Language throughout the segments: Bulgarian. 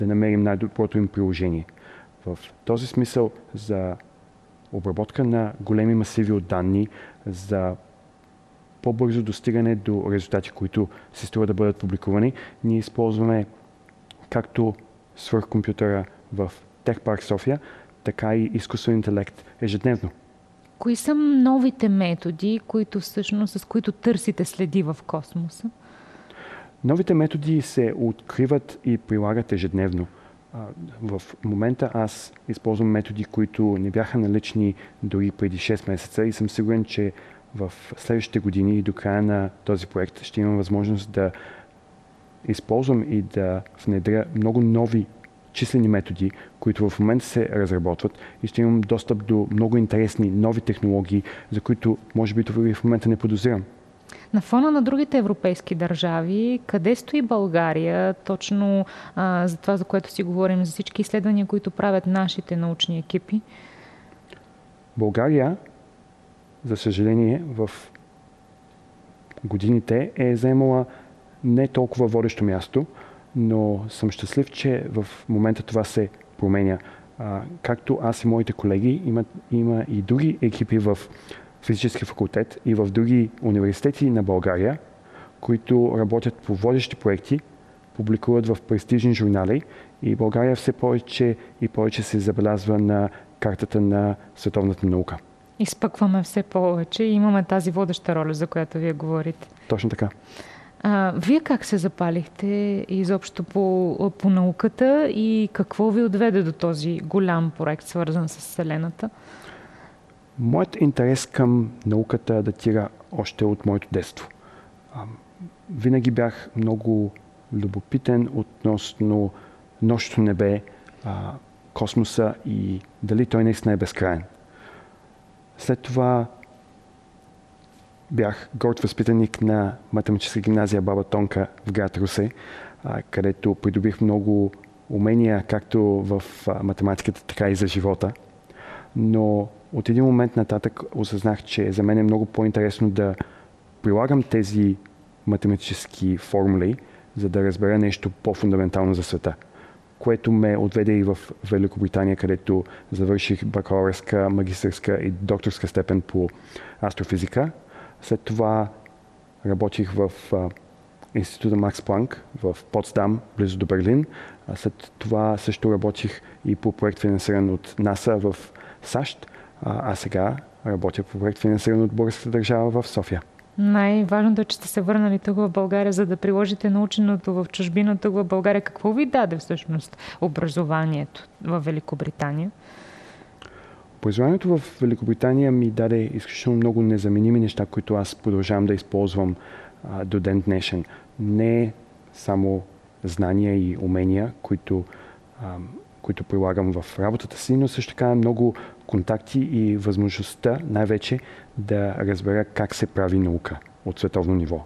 да намерим най-доброто им приложение. В този смисъл за обработка на големи масиви от данни, за по-бързо достигане до резултати, които се струва да бъдат публикувани, ние използваме както свръхкомпютъра в Техпарк София, така и изкуствен интелект ежедневно. Кои са новите методи, с които търсите следи в космоса? Новите методи се откриват и прилагат ежедневно. В момента аз използвам методи, които не бяха налични дори преди 6 месеца и съм сигурен, че в следващите години и до края на този проект ще имам възможност да използвам и да внедря много нови числени методи, които в момента се разработват и ще имам достъп до много интересни нови технологии, за които може би това в момента не подозирам. На фона на другите европейски държави, къде стои България точно за това, за което си говорим, за всички изследвания, които правят нашите научни екипи? България, за съжаление, в годините е заемала не толкова водещо място, но съм щастлив, че в момента това се променя. Както аз и моите колеги, има и други екипи в физически факултет и в други университети на България, които работят по водещи проекти, публикуват в престижни журнали и България все повече и повече се забелязва на картата на световната наука. Изпъкваме все повече и имаме тази водеща роля, за която вие говорите. Точно така. Вие как се запалихте изобщо по науката и какво ви отведе до този голям проект, свързан с Вселената? Моят интерес към науката датира още от моето детство. Винаги бях много любопитен относно нощното небе, космоса и дали той наистина е безкрайен. След това бях горд възпитаник на математическа гимназия Баба Тонка в град Русе, където придобих много умения както в математиката, така и за живота. Но от един момент нататък осъзнах, че за мен е много по-интересно да прилагам тези математически формули, за да разбера нещо по-фундаментално за света, което ме отведе и в Великобритания, където завърших бакалавърска, магистърска и докторска степен по астрофизика. След това работих в Института Макс Планк в Потсдам, близо до Берлин. След това също работих и по проект финансиран от НАСА в САЩ, а сега работя по проект финансиран от българската държава в София. Най-важното е, че сте се върнали тук в България, за да приложите наученото в чужбина тук в България. Какво ви даде всъщност образованието в Великобритания? Образованието в Великобритания ми даде изключително много незаменими неща, които аз продължавам да използвам до ден днешен. Не само знания и умения, които прилагам в работата си, но също така много контакти и възможността най-вече да разбера как се прави наука от световно ниво.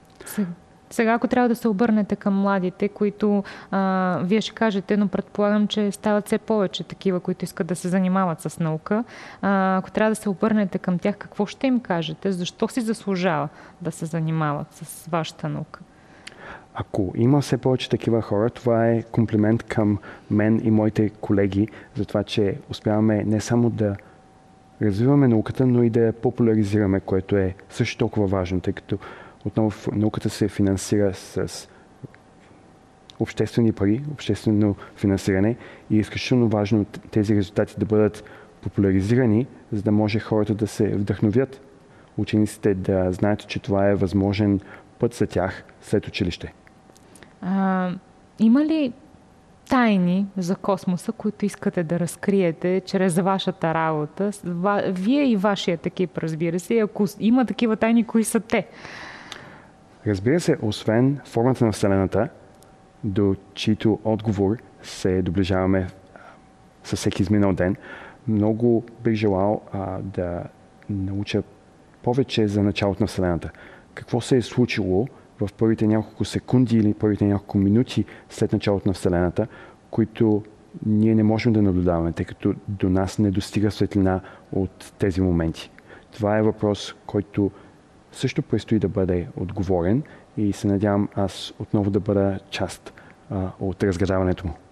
Сега, ако трябва да се обърнете към младите, които вие ще кажете, но предполагам, че стават все повече такива, които искат да се занимават с наука. Ако трябва да се обърнете към тях, какво ще им кажете? Защо си заслужава да се занимават с вашата наука? Ако има все повече такива хора, това е комплимент към мен и моите колеги за това, че успяваме не само да развиваме науката, но и да я популяризираме, което е също толкова важно, тъй като отново науката се финансира с обществени пари, обществено финансиране и е изключително важно тези резултати да бъдат популяризирани, за да може хората да се вдъхновят, учениците да знаят, че това е възможен път за тях след училище. Има ли тайни за космоса, които искате да разкриете чрез вашата работа? Вие и вашият екип, разбира се. Ако има такива тайни, кои са те? Разбира се, освен формата на Вселената, до чието отговор се доближаваме със всеки изминал ден, много бих желал да науча повече за началото на Вселената. Какво се е случило в първите няколко секунди или първите няколко минути след началото на Вселената, които ние не можем да наблюдаваме, тъй като до нас не достига светлина от тези моменти. Това е въпрос, който също предстои да бъде отговорен и се надявам аз отново да бъда част от разгадаването му.